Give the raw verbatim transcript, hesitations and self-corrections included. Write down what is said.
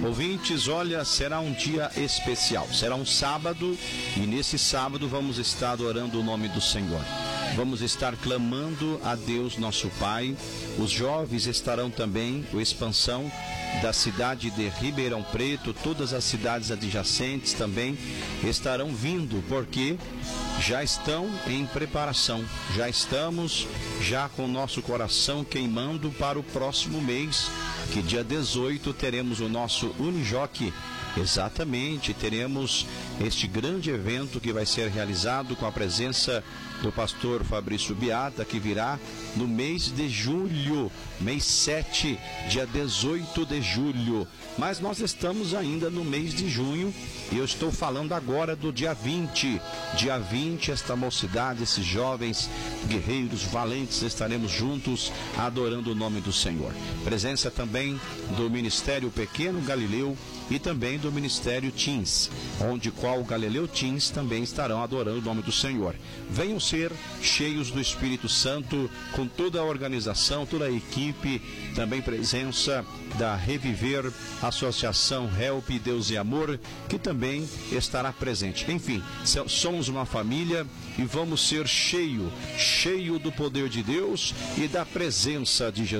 Ouvintes, olha, será um dia especial, será um sábado, e nesse sábado vamos estar adorando o nome do Senhor. Vamos estar clamando a Deus nosso Pai. Os jovens estarão também, o Expansão da cidade de Ribeirão Preto, todas as cidades adjacentes também estarão vindo, porque já estão em preparação, já estamos já com o nosso coração queimando para o próximo mês, que dia dezoito teremos o nosso Unijoc. Exatamente, teremos este grande evento que vai ser realizado com a presença do pastor Fabrício Biata, que virá no mês de julho, mês sete, dia dezoito de julho. Mas nós estamos ainda no mês de junho e eu estou falando agora do dia vinte. Dia vinte, esta mocidade, esses jovens guerreiros valentes, estaremos juntos adorando o nome do Senhor. Presença também do Ministério Pequeno Galileu e também do Ministério Teens, onde qual Galileu Teens também estarão adorando o nome do Senhor. Venham ser cheios do Espírito Santo, com toda a organização, toda a equipe, também presença da Reviver, Associação Help Deus e Amor, que também estará presente. Enfim, somos uma família e vamos ser cheio, cheio do poder de Deus e da presença de Jesus.